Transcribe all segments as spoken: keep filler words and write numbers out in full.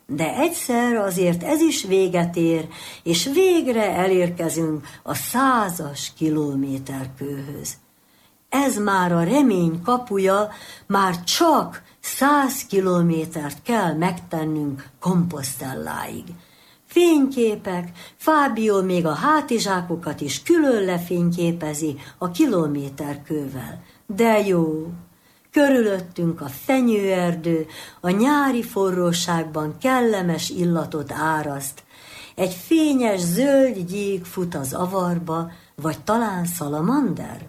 De egyszer azért ez is véget ér, és végre elérkezünk a százas kilométerkőhöz. Ez már a remény kapuja, már csak száz kilométert kell megtennünk Compostelláig. Fényképek, Fábio még a hátizsákokat is külön lefényképezi a kilométerkővel. De jó! Körülöttünk a fenyőerdő, a nyári forróságban kellemes illatot áraszt. Egy fényes zöld gyík fut az avarba, vagy talán szalamander?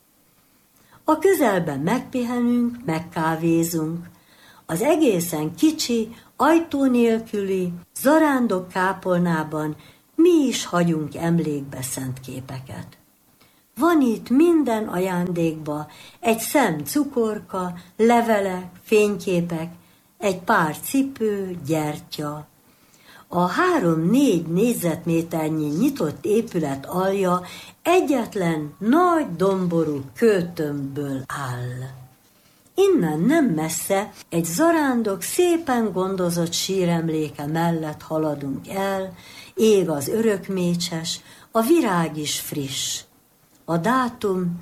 A közelben megpihenünk, megkávézunk. Az egészen kicsi, ajtó nélküli, zarándok kápolnában mi is hagyunk emlékbe szent képeket. Van itt minden ajándékba, egy szem cukorka, levelek, fényképek, egy pár cipő, gyertya. A három-négy négyzetméternyi nyitott épület alja egyetlen nagy domború kőtömbből áll. Innen nem messze egy zarándok szépen gondozott síremléke mellett haladunk el, ég az örökmécses, a virág is friss. A dátum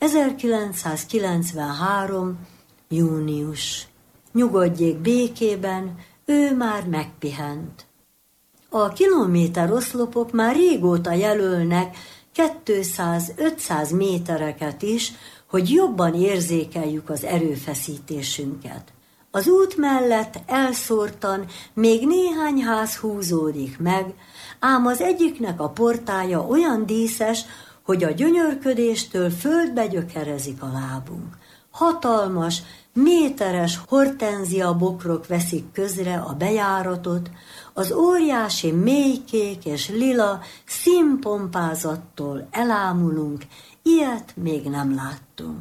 ezerkilencszázkilencvenhárom. június. Nyugodjék békében, ő már megpihent. A kilométer oszlopok már régóta jelölnek kétszáz-ötszáz métereket is, hogy jobban érzékeljük az erőfeszítésünket. Az út mellett elszórtan még néhány ház húzódik meg, ám az egyiknek a portája olyan díszes, hogy a gyönyörködéstől földbe gyökerezik a lábunk. Hatalmas, méteres hortenzia bokrok veszik közre a bejáratot, az óriási mélykék és lila színpompázattól elámulunk, ilyet még nem láttunk.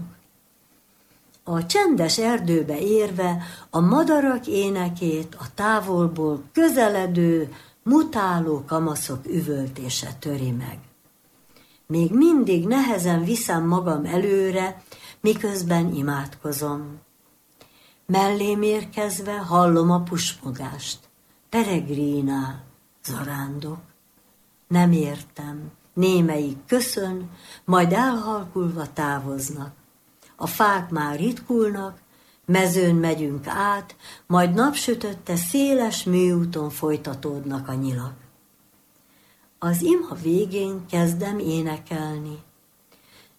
A csendes erdőbe érve a madarak énekét a távolból közeledő, mutáló kamaszok üvöltése töri meg. Még mindig nehezen viszem magam előre, miközben imádkozom. Mellém érkezve hallom a pusmogást. Peregrina, zarándok. Nem értem. Némelyik köszön, majd elhalkulva távoznak. A fák már ritkulnak, mezőn megyünk át, majd napsütötte széles műúton folytatódnak a nyilak. Az imha végén kezdem énekelni.